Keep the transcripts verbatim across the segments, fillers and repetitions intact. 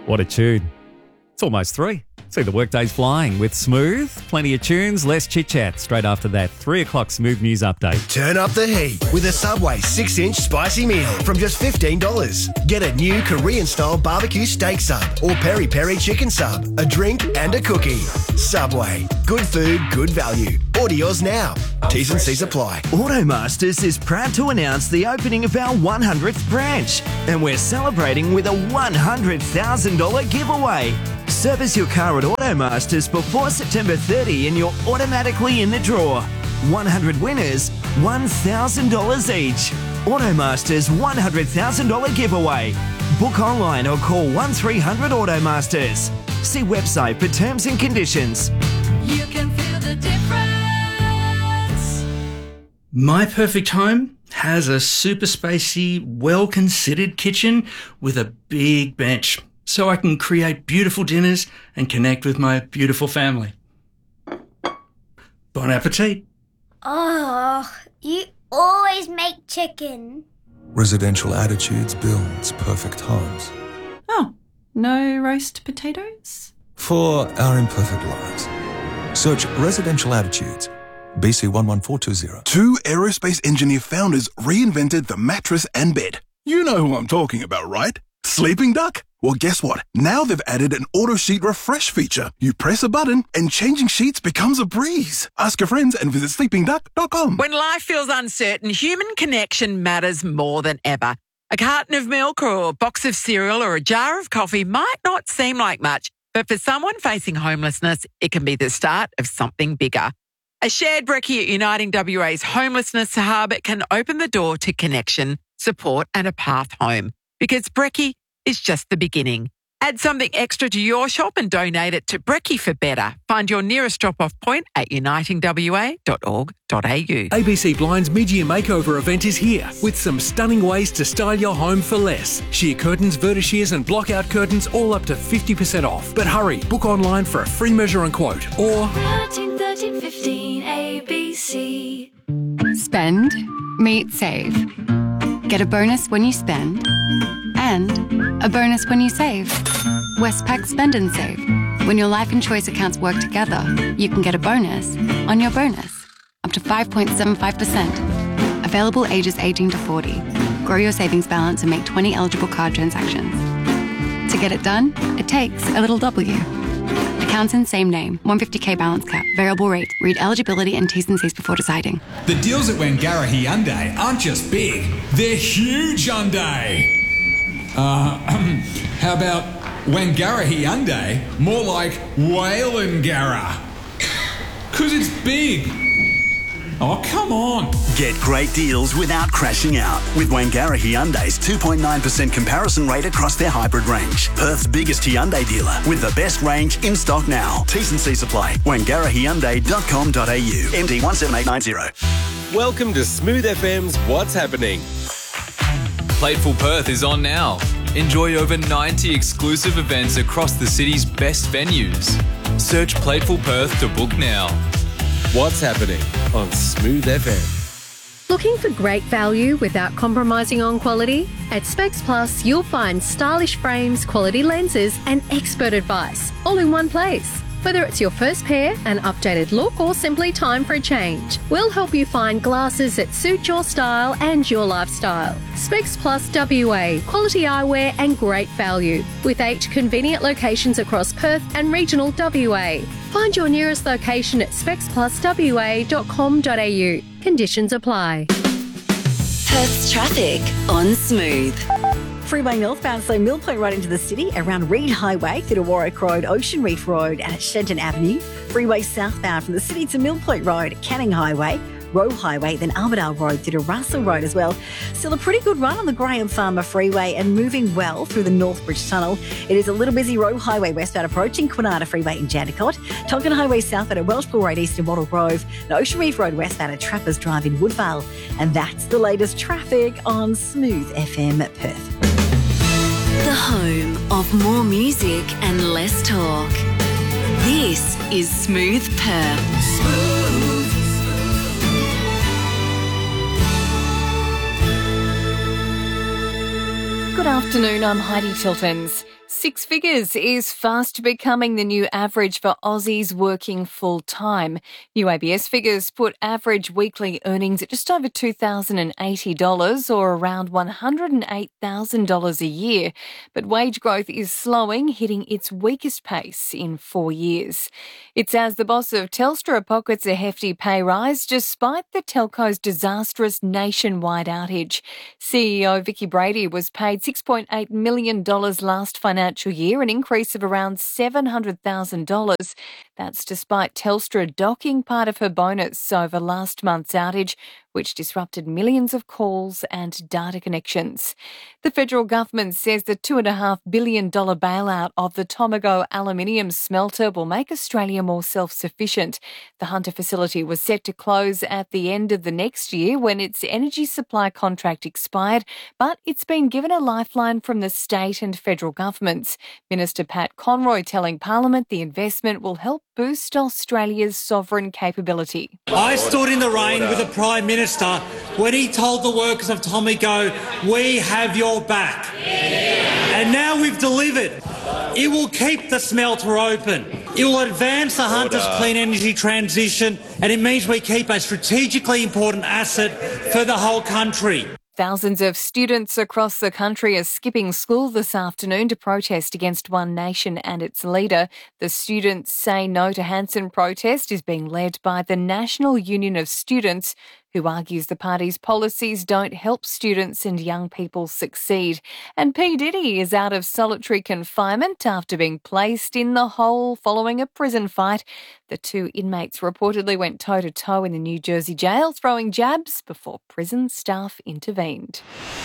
What a tune. It's almost three. See the workday's flying with Smooth. Plenty of tunes, less chit-chat. Straight after that, three o'clock Smooth News Update. Turn up the heat with a Subway six inch spicy meal from just fifteen dollars. Get a new Korean-style barbecue steak sub or peri-peri chicken sub, a drink and a cookie. Subway. Good food, good value. Order yours now. T's and C's apply. Automasters is proud to announce the opening of our one hundredth branch, and we're celebrating with a one hundred thousand dollars giveaway. Service your car at Automasters before September thirtieth and you're automatically in the draw. one hundred winners, one thousand dollars each. Automasters one hundred thousand dollars giveaway. Book online or call one three hundred Automasters. See website for terms and conditions. You can feel the difference. My perfect home has a super spacey, well-considered kitchen with a big bench, so I can create beautiful dinners and connect with my beautiful family. Bon appetit. Oh, you always make chicken. Residential Attitudes builds perfect homes. Oh, no roast potatoes? For our imperfect lives. Search Residential Attitudes, B C one one four two zero. Two aerospace engineer founders reinvented the mattress and bed. You know who I'm talking about, right? Sleeping Duck? Well, guess what? Now they've added an auto sheet refresh feature. You press a button and changing sheets becomes a breeze. Ask your friends and visit sleeping duck dot com. When life feels uncertain, human connection matters more than ever. A carton of milk or a box of cereal or a jar of coffee might not seem like much, but for someone facing homelessness, it can be the start of something bigger. A shared brekkie at Uniting W A's Homelessness Hub can open the door to connection, support and a path home. Because brekkie is just the beginning. Add something extra to your shop and donate it to Brekkie for Better. Find your nearest drop-off point at uniting w a dot org dot a u. A B C Blind's mid-year makeover event is here with some stunning ways to style your home for less. Sheer curtains, vertishears and block-out curtains all up to fifty percent off. But hurry, book online for a free measure and quote or thirteen, thirteen, fifteen, A B C. Spend, meet, save. Get a bonus when you spend and a bonus when you save. Westpac Spend and Save. When your life and choice accounts work together, you can get a bonus on your bonus, up to five point seven five percent. Available ages eighteen to forty. Grow your savings balance and make twenty eligible card transactions. To get it done, it takes a little W. Accounts in same name, one hundred fifty k balance cap, variable rate. Read eligibility and T's and C's before deciding. The deals at Wangarahi Hyundai aren't just big, they're huge Hyundai. Uh, how about Wangarahi Hyundai, more like Whalengara? Because it's big. Oh, come on. Get great deals without crashing out with Wangarahi Hyundai's two point nine percent comparison rate across their hybrid range. Perth's biggest Hyundai dealer with the best range in stock now. T's and C's apply. wangarahi hyundai dot com dot a u. M D one seven eight nine zero. Welcome to Smooth F M's What's Happening. Plateful Perth is on now. Enjoy over ninety exclusive events across the city's best venues. Search Plateful Perth to book now. What's Happening on Smooth F M. Looking for great value without compromising on quality? At Specs Plus, you'll find stylish frames, quality lenses and expert advice all in one place. Whether it's your first pair, an updated look or simply time for a change, we'll help you find glasses that suit your style and your lifestyle. Specs Plus W A, quality eyewear and great value, with eight convenient locations across Perth and regional W A. Find your nearest location at specs plus w a dot com dot a u. Conditions apply. Perth's traffic on Smooth. Freeway northbound, so Mill Point Road into the city, around Reed Highway through to Warwick Road, Ocean Reef Road and at Shenton Avenue. Freeway southbound from the city to Mill Point Road, Canning Highway, Roe Highway, then Armidale Road through to Russell Road as well. Still a pretty good run on the Graham Farmer Freeway and moving well through the Northbridge Tunnel. It is a little busy Roe Highway westbound approaching Quinata Freeway in Jandakot, Tonkin Highway southbound at Welshpool Road east in Wattle Grove, and Ocean Reef Road westbound at Trappers Drive in Woodvale. And that's the latest traffic on Smooth F M Perth. The home of more music and less talk. This is Smooth Perth. Smooth. Good afternoon, I'm Heidi Tiltons. Six figures is fast becoming the new average for Aussies working full-time. New A B S figures put average weekly earnings at just over two thousand eighty dollars or around one hundred eight thousand dollars a year. But wage growth is slowing, hitting its weakest pace in four years. It's as the boss of Telstra pockets a hefty pay rise despite the telco's disastrous nationwide outage. C E O Vicky Brady was paid six point eight million dollars last financial year, an increase of around seven hundred thousand dollars. That's despite Telstra docking part of her bonus over last month's outage, which disrupted millions of calls and data connections. The federal government says the two point five billion dollars bailout of the Tomago aluminium smelter will make Australia more self-sufficient. The Hunter facility was set to close at the end of the next year when its energy supply contract expired, but it's been given a lifeline from the state and federal governments. Minister Pat Conroy telling Parliament the investment will help boost Australia's sovereign capability. I stood in the rain with the Prime Minister when he told the workers of Tomago, we have your back. Yeah. And now we've delivered. It will keep the smelter open. It will advance the Hunter's clean energy transition, and it means we keep a strategically important asset for the whole country. Thousands of students across the country are skipping school this afternoon to protest against One Nation and its leader. The Students Say No to Hanson protest is being led by the National Union of Students, who argues the party's policies don't help students and young people succeed. And P. Diddy is out of solitary confinement after being placed in the hole following a prison fight. The two inmates reportedly went toe-to-toe in the New Jersey jail, throwing jabs before prison staff intervened.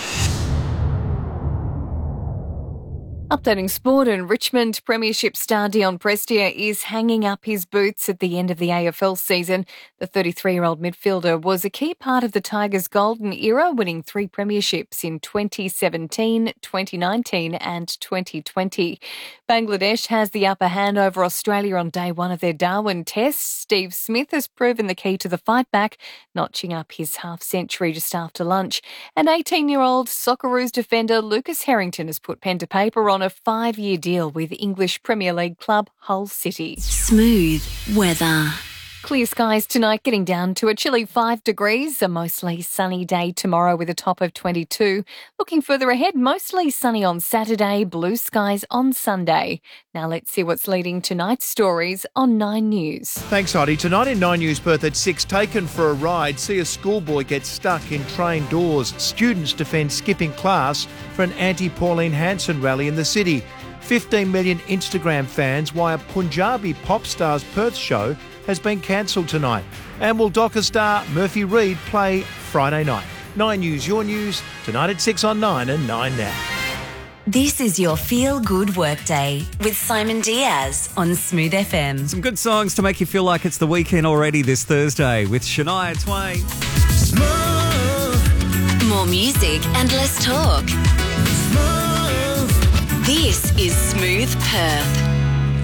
Updating sport, and Richmond Premiership star Dion Prestia is hanging up his boots at the end of the A F L season. The thirty-three-year-old midfielder was a key part of the Tigers' golden era, winning three premierships in twenty seventeen, twenty nineteen and twenty twenty. Bangladesh has the upper hand over Australia on day one of their Darwin Test. Steve Smith has proven the key to the fight back, notching up his half-century just after lunch. And eighteen-year-old Socceroos defender Lucas Harrington has put pen to paper on a five-year deal with English Premier League club Hull City. Smooth weather. Clear skies tonight, getting down to a chilly five degrees. A mostly sunny day tomorrow with a top of twenty-two. Looking further ahead, mostly sunny on Saturday, blue skies on Sunday. Now let's see what's leading tonight's stories on Nine News. Thanks, Heidi. Tonight in Nine News, Perth at six, taken for a ride. See a schoolboy get stuck in train doors. Students defend skipping class for an anti-Pauline Hanson rally in the city. fifteen million Instagram fans why a Punjabi pop star's Perth show has been cancelled tonight. And will Docker star Murphy Reed play Friday night? Nine News, your news, tonight at six on Nine and Nine Now. This is your Feel Good Workday with Simon Diaz on Smooth F M. Some good songs to make you feel like it's the weekend already this Thursday with Shania Twain. Smooth. More music and less talk. Smooth. This is Smooth Perth.